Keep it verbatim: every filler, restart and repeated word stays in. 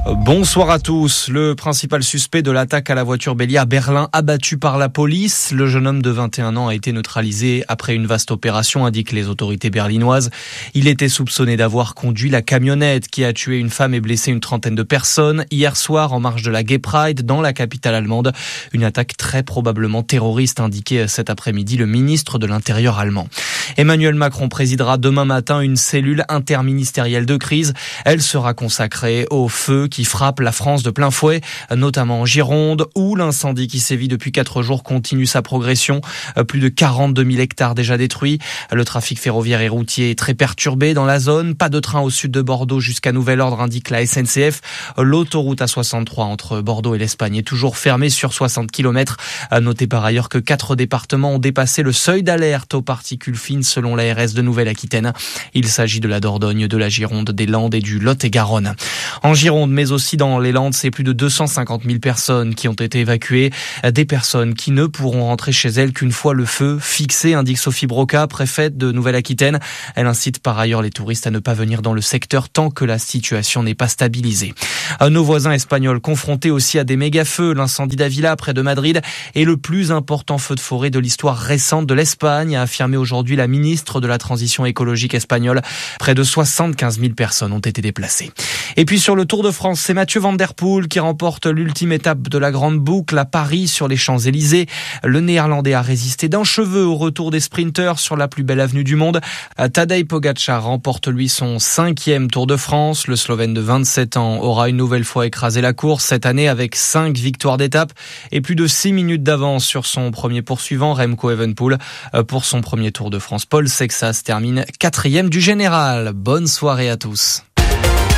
Bonsoir à tous. Le principal suspect de l'attaque à la voiture bélier à Berlin abattu par la police. Le jeune homme de vingt et un ans a été neutralisé après une vaste opération, indiquent les autorités berlinoises. Il était soupçonné d'avoir conduit la camionnette qui a tué une femme et blessé une trentaine de personnes hier soir en marge de la Gay Pride dans la capitale allemande. Une attaque très probablement terroriste, indiquait cet après-midi le ministre de l'Intérieur allemand. Emmanuel Macron présidera demain matin une cellule interministérielle de crise. Elle sera consacrée au feu qui frappe la France de plein fouet, notamment en Gironde, où l'incendie qui sévit depuis quatre jours continue sa progression. Plus de quarante-deux mille hectares déjà détruits. Le trafic ferroviaire et routier est très perturbé dans la zone. Pas de train au sud de Bordeaux jusqu'à nouvel ordre, indique la S N C F. L'autoroute A soixante-trois entre Bordeaux et l'Espagne est toujours fermée sur soixante kilomètres. Notez par ailleurs que quatre départements ont dépassé le seuil d'alerte aux particules fines selon l'A R S de Nouvelle-Aquitaine. Il s'agit de la Dordogne, de la Gironde, des Landes et du Lot-et-Garonne. En Gironde, mais aussi dans les Landes, c'est plus de deux cent cinquante mille personnes qui ont été évacuées. Des personnes qui ne pourront rentrer chez elles qu'une fois le feu fixé, indique Sophie Broca, préfète de Nouvelle-Aquitaine. Elle incite par ailleurs les touristes à ne pas venir dans le secteur tant que la situation n'est pas stabilisée. Nos voisins espagnols confrontés aussi à des méga-feux. L'incendie d'Avila près de Madrid est le plus important feu de forêt de l'histoire récente de l'Espagne, a affirmé aujourd'hui la ministre de la Transition écologique espagnole. Près de soixante-quinze mille personnes ont été déplacées. Et puis sur le Tour de France, c'est Mathieu Van Der Poel qui remporte l'ultime étape de la Grande Boucle à Paris sur les Champs-Élysées. Le Néerlandais a résisté d'un cheveu au retour des sprinteurs sur la plus belle avenue du monde. Tadej Pogačar remporte lui son cinquième Tour de France. Le Slovène de vingt-sept ans aura une nouvelle fois écrasé la course cette année avec cinq victoires d'étape et plus de six minutes d'avance sur son premier poursuivant Remco Evenepoel. Pour son premier Tour de France, Paul Sexas termine quatrième du général. Bonne soirée à tous.